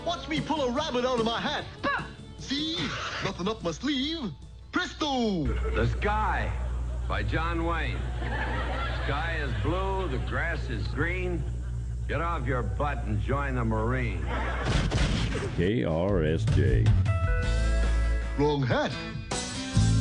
Watch me pull a rabbit out of my hat. See? Nothing up my sleeve. Presto! The Sky by John Wayne. Sky is blue, the grass is green. Get off your butt and join the Marine. KRSJ. Wrong hat.